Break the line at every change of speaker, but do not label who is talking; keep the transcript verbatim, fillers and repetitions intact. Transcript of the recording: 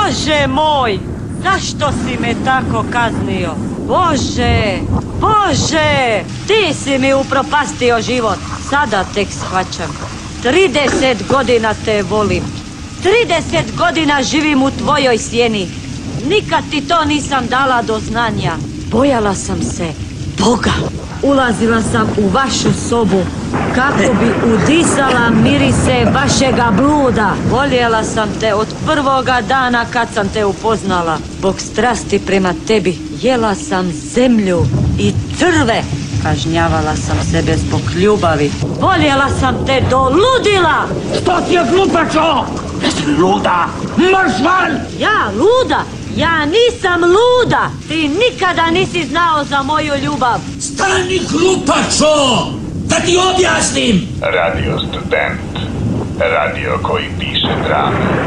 Bože moj, zašto si me tako kaznio? Bože, Bože, ti si mi upropastio život. Sada tek shvaćam. trideset godina te volim. trideset godina živim u tvojoj sjeni. Nikad ti to nisam dala do znanja. Bojala sam se Boga. Ulazila sam u vašu sobu kako bi udisala mirise vašega bluda. Voljela sam te od prvoga dana kad sam te upoznala. Zbog strasti prema tebi jela sam zemlju i trve. Kažnjavala sam sebe zbog ljubavi. Voljela sam te do ludila.
Što ti je glupačo? Jesi luda? Marš van!
Ja luda? Ja nisam luda. Ti nikada nisi znao za moju ljubav.
Stani glupačo! Da ti objasnim!
Radio Student. Radio koji piše drame.